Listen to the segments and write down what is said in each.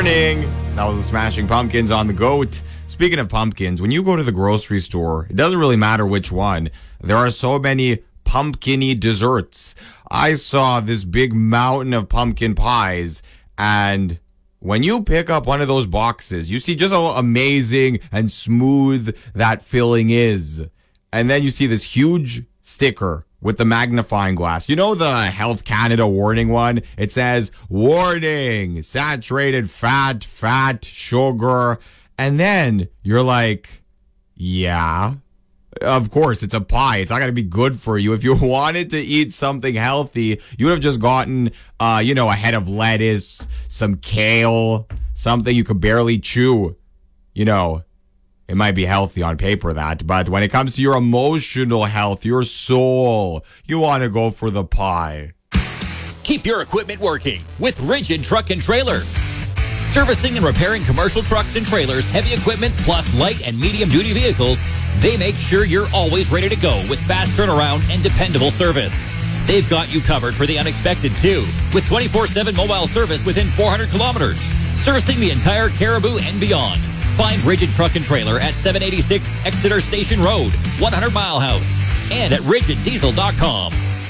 morning. That was the Smashing Pumpkins on the GOAT. Speaking of pumpkins, when you go to the grocery store, it doesn't really matter which one. There are so many pumpkin-y desserts. I saw this big mountain of pumpkin pies, and when you pick up one of those boxes, you see just how amazing and smooth that filling is. And then you see this huge sticker with the magnifying glass. You know the Health Canada warning one? It says, warning, saturated fat, sugar. And then you're like, yeah, of course, it's a pie. It's not going to be good for you. If you wanted to eat something healthy, you would have just gotten, a head of lettuce, some kale, something you could barely chew. It might be healthy on paper, but when it comes to your emotional health, your soul, you want to go for the pie. Keep your equipment working with Rigid Truck and Trailer. Servicing and repairing commercial trucks and trailers, heavy equipment, plus light and medium duty vehicles, they make sure you're always ready to go with fast turnaround and dependable service. They've got you covered for the unexpected too, with 24/7 mobile service within 400 kilometers, servicing the entire Cariboo and beyond. Find Rigid Truck and Trailer at 786 Exeter Station Road, 100 Mile House, and at rigiddiesel.com.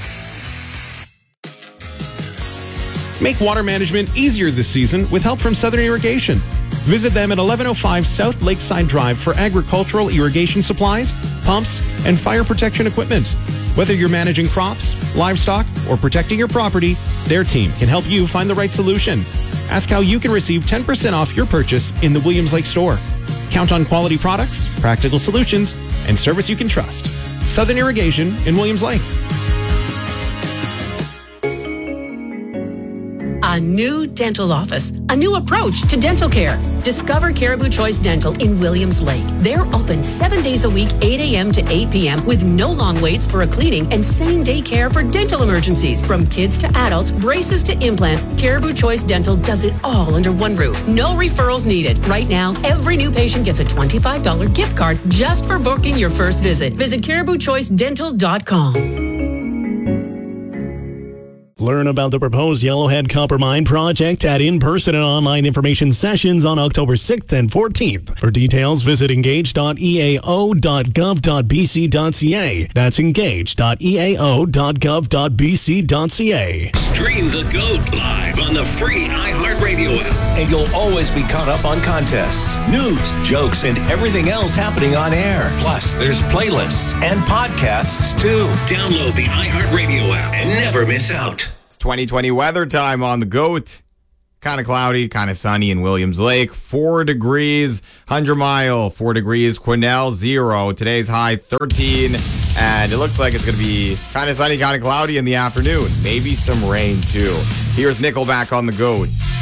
Make water management easier this season with help from Southern Irrigation. Visit them at 1105 South Lakeside Drive for agricultural irrigation supplies, pumps, and fire protection equipment. Whether you're managing crops, livestock, or protecting your property, their team can help you find the right solution. Ask how you can receive 10% off your purchase in the Williams Lake store. Count on quality products, practical solutions, and service you can trust. Southern Irrigation in Williams Lake. A new dental office, a new approach to dental care. Discover Caribou Choice Dental in Williams Lake. They're open 7 days a week, 8 a.m. to 8 p.m. with no long waits for a cleaning and same-day care for dental emergencies. From kids to adults, braces to implants, Caribou Choice Dental does it all under one roof. No referrals needed. Right now, every new patient gets a $25 gift card just for booking your first visit. Visit CaribouChoiceDental.com. Learn about the proposed Yellowhead Copper Mine project at in-person and online information sessions on October 6th and 14th. For details, visit engage.eao.gov.bc.ca. That's engage.eao.gov.bc.ca. Stream the GOAT live on the free iHeartRadio app, and you'll always be caught up on contests, news, jokes, and everything else happening on air. Plus, there's playlists and podcasts, too. Download the iHeartRadio app and never miss out. 2020 weather time on the GOAT. Kind of cloudy, kind of sunny in Williams Lake. 4 degrees, 100 Mile, 4 degrees, Quesnel, 0. Today's high, 13. And it looks like it's going to be kind of sunny, kind of cloudy in the afternoon. Maybe some rain, too. Here's Nickelback on the GOAT.